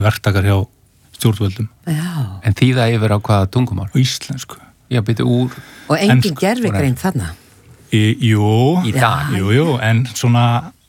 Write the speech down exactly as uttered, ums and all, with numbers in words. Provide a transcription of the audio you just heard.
verktakar hjá stjórnvöldum. Já. En þýða yfir á hvaða tungumál? Á íslensku. Já, byrju úr... Og engin gervigreind þarna? Í, jú. Í dag? Jú, jú, en svona